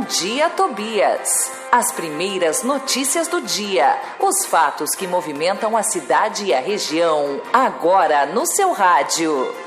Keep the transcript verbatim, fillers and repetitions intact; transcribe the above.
Dia Tobias. As primeiras notícias do dia, os fatos que movimentam a cidade e a região, agora no seu rádio.